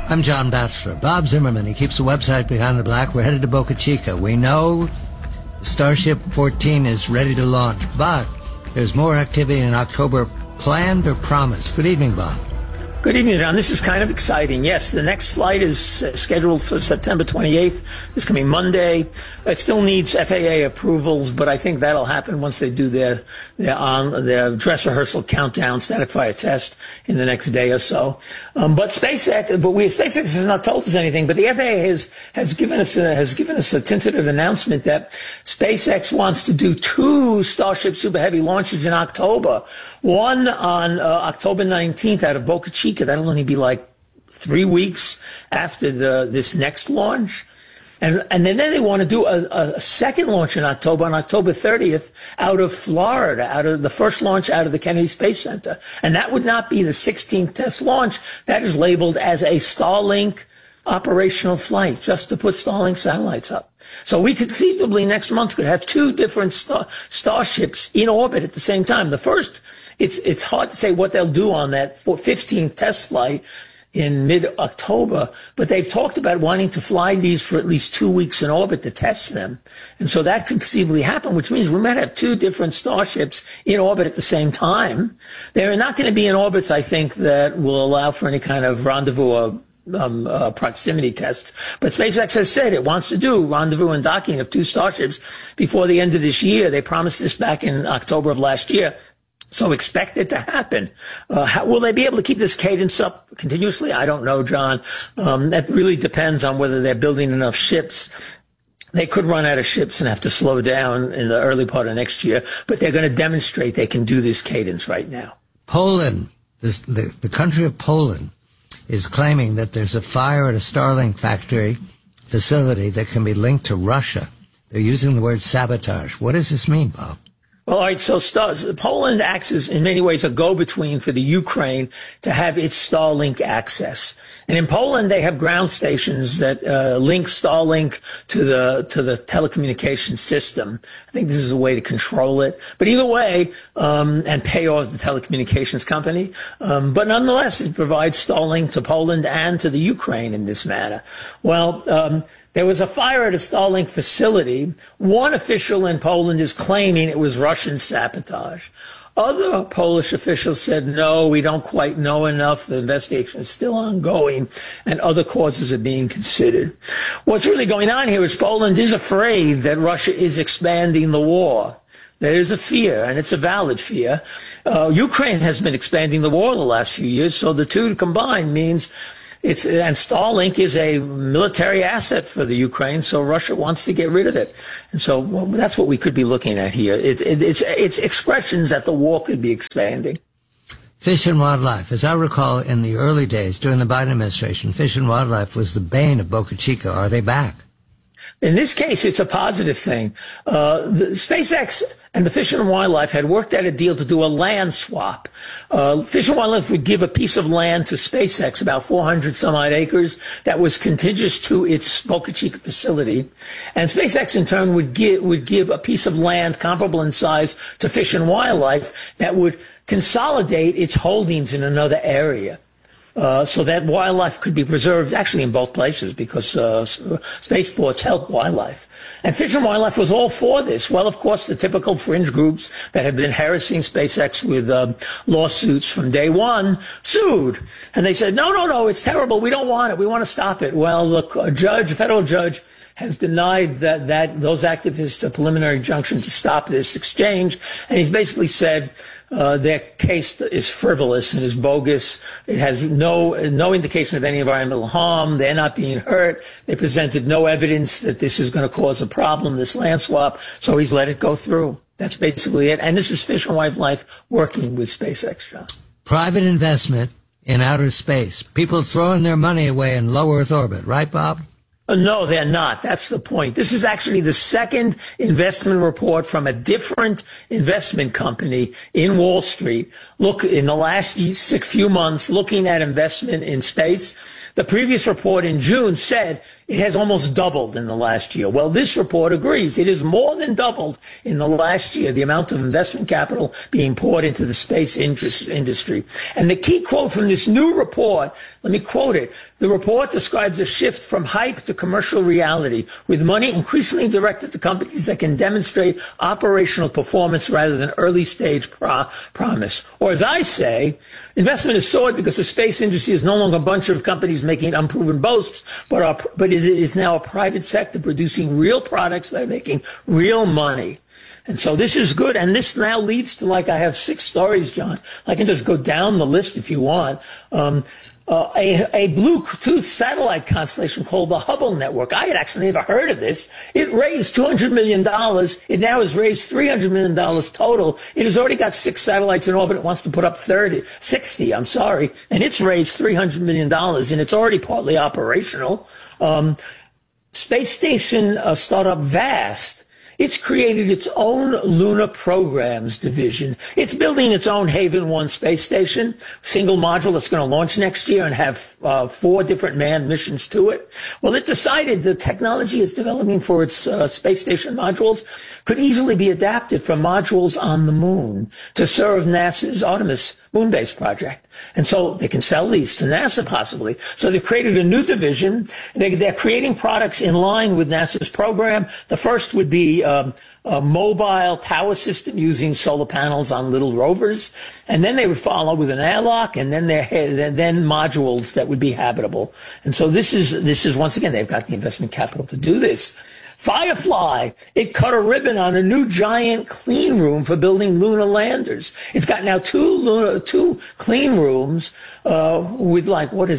I'm John Batchelor. Bob Zimmerman, he keeps the website Behind the Black. We're headed to Boca Chica. We know Starship 14 is ready to launch, but there's more activity in October planned or promised. Good evening, Bob. Good evening, John. This is kind of exciting. Yes, the next flight is scheduled for September 28th. This coming Monday. It still needs FAA approvals, but I think that'll happen once they do their dress rehearsal countdown static fire test in the next day or so. But SpaceX has not told us anything. But the FAA has given us a tentative announcement that SpaceX wants to do 2 Starship Super Heavy launches in October. One on October 19th out of Boca Chica. That'll only be like 3 weeks after this next launch. And then they want to do a second launch in October, on October 30th, out of Florida, out of the first launch out of the Kennedy Space Center. And that would not be the 16th test launch. That is labeled as a Starlink operational flight, just to put Starlink satellites up. So we conceivably next month could have 2 different starships in orbit at the same time. The first, it's hard to say what they'll do on that 15th test flight in mid-October, but they've talked about wanting to fly these for at least 2 weeks in orbit to test them. And so that could conceivably happen, which means we might have 2 different starships in orbit at the same time. They're not going to be in orbits, I think, that will allow for any kind of rendezvous or proximity tests. But SpaceX has said it wants to do rendezvous and docking of 2 starships before the end of this year. They promised this back in October of last year. So expect it to happen. How will they be able to keep this cadence up continuously? I don't know, John. That really depends on whether they're building enough ships. They could run out of ships and have to slow down in the early part of next year, but they're going to demonstrate they can do this cadence right now. Poland, the country of Poland, is claiming that there's a fire at a Starlink facility that can be linked to Russia. They're using the word sabotage. What does this mean, Bob? Well, all right, so Poland acts as, in many ways, a go-between for the Ukraine to have its Starlink access. And in Poland, they have ground stations that link Starlink to the telecommunications system. I think this is a way to control it. But either way, and pay off the telecommunications company. But nonetheless, it provides Starlink to Poland and to the Ukraine in this manner. Well, there was a fire at a Starlink facility. One official in Poland is claiming it was Russian sabotage. Other Polish officials said, no, we don't quite know enough. The investigation is still ongoing, and other causes are being considered. What's really going on here is Poland is afraid that Russia is expanding the war. There is a fear, and it's a valid fear. Ukraine has been expanding the war the last few years, so the two combined means and Starlink is a military asset for the Ukraine, so Russia wants to get rid of it. And so that's what we could be looking at here. It's expressions that the war could be expanding. Fish and Wildlife. As I recall, in the early days, during the Biden administration, Fish and Wildlife was the bane of Boca Chica. Are they back? In this case, it's a positive thing. The SpaceX and the Fish and Wildlife had worked out a deal to do a land swap. Fish and Wildlife would give a piece of land to SpaceX, about 400 some odd acres, that was contiguous to its Boca Chica facility. And SpaceX in turn would give a piece of land comparable in size to Fish and Wildlife that would consolidate its holdings in another area. So that wildlife could be preserved actually in both places because spaceports help wildlife. And Fish and Wildlife was all for this. Well, of course, the typical fringe groups that have been harassing SpaceX with lawsuits from day one sued. And they said, no, it's terrible. We don't want it. We want to stop it. Well, look, a federal judge has denied that those activists a preliminary injunction to stop this exchange. And he's basically said their case is frivolous and is bogus. It has no indication of any environmental harm. They're not being hurt. They presented no evidence that this is going to cause a problem, this land swap. So he's let it go through. That's basically it. And this is Fish and Wildlife working with SpaceX, John. Private investment in outer space. People throwing their money away in low Earth orbit. Right, Bob? No, they're not. That's the point. This is actually the second investment report from a different investment company in Wall Street. Look, in the last few months, looking at investment in space. The previous report in June said It has almost doubled in the last year. Well, this report agrees. It has more than doubled in the last year, the amount of investment capital being poured into the space industry. And the key quote from this new report, let me quote it. The report describes a shift from hype to commercial reality, with money increasingly directed to companies that can demonstrate operational performance rather than early-stage promise. Or as I say, investment is soared because the space industry is no longer a bunch of companies making unproven boasts, but it is now a private sector producing real products that are making real money. And so this is good. And this now leads to, like, I have 6 stories, John. I can just go down the list if you want. A Bluetooth satellite constellation called the Hubble Network. I had actually never heard of this. It raised $200 million. It now has raised $300 million total. It has already got 6 satellites in orbit. It wants to put up 60, and it's raised $300 million, and it's already partly operational. Space station startup VAST. It's created its own lunar programs division. It's building its own Haven 1 space station, single module that's going to launch next year and have 4 different manned missions to it. Well, it decided the technology it's developing for its space station modules could easily be adapted from modules on the moon to serve NASA's Artemis moon base project. And so they can sell these to NASA possibly. So they've created a new division. They're creating products in line with NASA's program. The first would be a mobile power system using solar panels on little rovers. And then they would follow with an airlock, and then then modules that would be habitable. And so this is once again, they've got the investment capital to do this. Firefly, it cut a ribbon on a new giant clean room for building lunar landers. It's got now 2 clean rooms with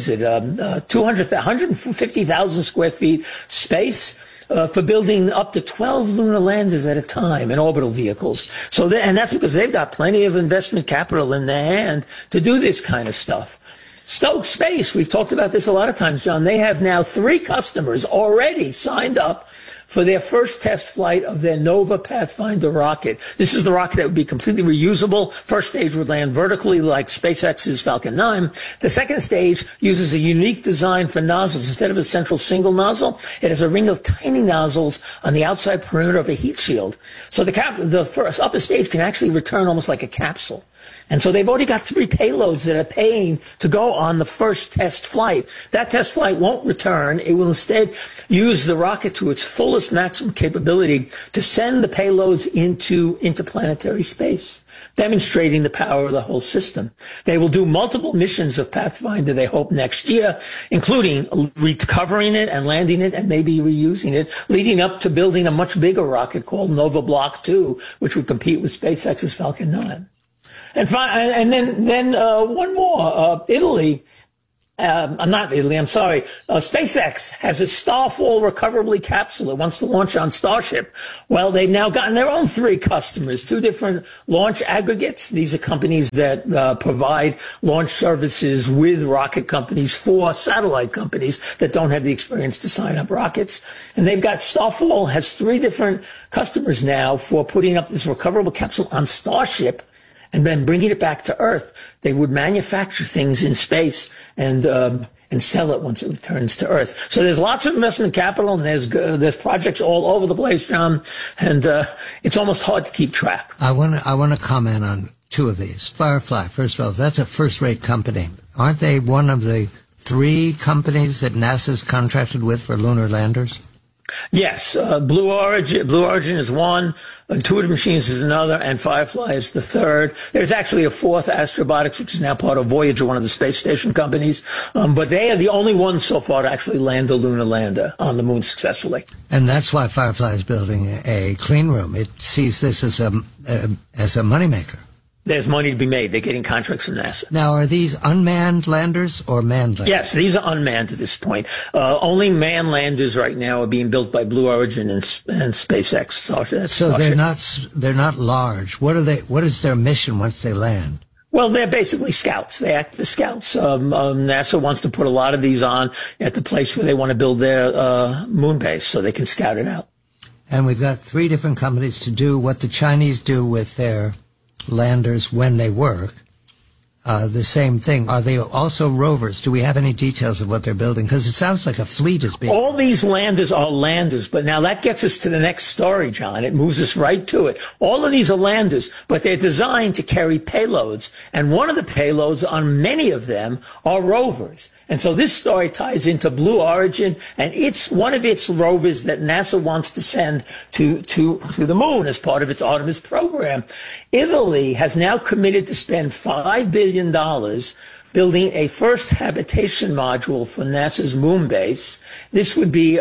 150,000 square feet space for building up to 12 lunar landers at a time and orbital vehicles. And that's because they've got plenty of investment capital in their hand to do this kind of stuff. Stoke Space, we've talked about this a lot of times, John. They have now 3 customers already signed up for their first test flight of their Nova Pathfinder rocket. This is the rocket that would be completely reusable. First stage would land vertically like SpaceX's Falcon 9. The second stage uses a unique design for nozzles. Instead of a central single nozzle, it has a ring of tiny nozzles on the outside perimeter of a heat shield. So the first upper stage can actually return almost like a capsule. And so they've already got 3 payloads that are paying to go on the first test flight. That test flight won't return. It will instead use the rocket to its fullest maximum capability to send the payloads into interplanetary space, demonstrating the power of the whole system. They will do multiple missions of Pathfinder, they hope, next year, including recovering it and landing it and maybe reusing it, leading up to building a much bigger rocket called Nova Block 2, which would compete with SpaceX's Falcon 9. And then one more, Italy. Not Italy, I'm sorry. SpaceX has a Starfall recoverably capsule it wants to launch on Starship. Well, they've now gotten their own 3 customers, 2 different launch aggregates. These are companies that provide launch services with rocket companies for satellite companies that don't have the experience to sign up rockets. And they've got Starfall has 3 different customers now for putting up this recoverable capsule on Starship and then bringing it back to Earth. They would manufacture things in space and sell it once it returns to Earth. So there's lots of investment capital, and there's projects all over the place, John, and it's almost hard to keep track. I want to comment on 2 of these. Firefly, first of all, that's a first-rate company. Aren't they one of the 3 companies that NASA's contracted with for lunar landers? Yes, Blue Origin is one, Intuitive Machines is another, and Firefly is the third. There's actually a 4th, Astrobotics, which is now part of Voyager, one of the space station companies. But they are the only ones so far to actually land a lunar lander on the moon successfully. And that's why Firefly is building a clean room. It sees this as a moneymaker. There's money to be made. They're getting contracts from NASA. Now, are these unmanned landers or manned landers? Yes, these are unmanned at this point. Only manned landers right now are being built by Blue Origin and SpaceX. So they're not large. What is their mission once they land? Well, they're basically scouts. They act as scouts. NASA wants to put a lot of these on at the place where they want to build their moon base so they can scout it out. And we've got 3 different companies to do what the Chinese do with their landers when they work. the same thing. Are they also rovers? Do we have any details of what they're building? Because it sounds like a fleet is being... All these landers are landers, but now that gets us to the next story, John. It moves us right to it. All of these are landers, but they're designed to carry payloads, and one of the payloads on many of them are rovers. And so this story ties into Blue Origin, and it's one of its rovers that NASA wants to send to the moon as part of its Artemis program. Italy has now committed to spend $5 billion building a first habitation module for NASA's moon base. This would be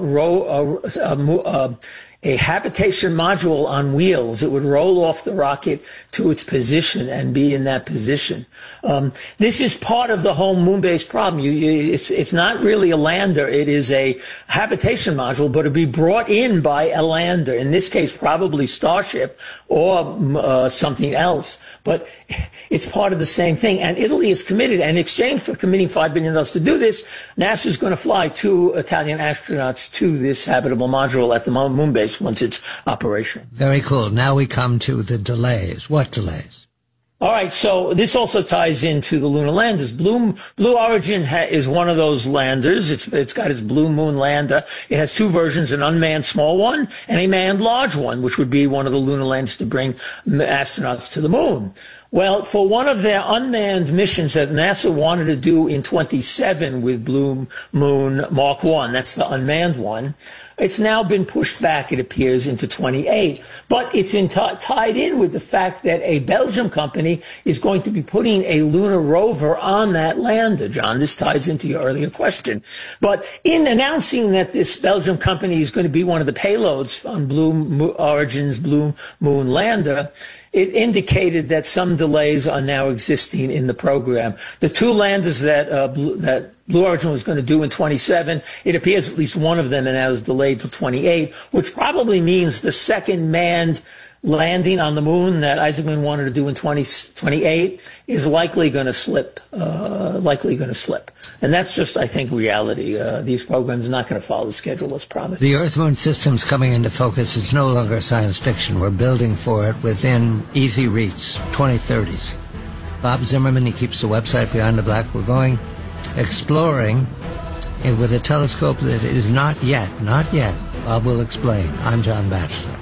a habitation module on wheels. It would roll off the rocket to its position and be in that position. This is part of the whole moon-based problem. It's not really a lander. It is a habitation module, but it'd be brought in by a lander. In this case, probably Starship or something else. But it's part of the same thing. And Italy is committed. And in exchange for committing $5 billion to do this, NASA is going to fly 2 Italian astronauts to this habitable module at the moon base once it's operational. Very cool. Now we come to the delays. What delays? All right, so this also ties into the lunar landers. Blue Origin is one of those landers. It's got its Blue Moon lander. It has 2 versions, an unmanned small one and a manned large one, which would be one of the lunar landers to bring astronauts to the moon. Well, for one of their unmanned missions that NASA wanted to do in 27 with Blue Moon Mark 1, that's the unmanned one, it's now been pushed back, it appears, into 28. But it's tied in with the fact that a Belgium company is going to be putting a lunar rover on that lander, John. This ties into your earlier question. But in announcing that this Belgium company is going to be one of the payloads on Blue Origin's Blue Moon lander, it indicated that some delays are now existing in the program. The 2 landers that Blue Origin was going to do in 27, it appears at least one of them now is delayed to 28, which probably means the second manned landing on the moon that Isaacman wanted to do in 2028 is likely going to slip. And that's just, I think, reality. These programs are not going to follow the schedule as promised. The Earth-Moon system's coming into focus. It's no longer science fiction. We're building for it within easy reach, 2030s. Bob Zimmerman, he keeps the website Beyond the Black. We're going exploring with a telescope that is not yet. Bob will explain. I'm John Batchelor.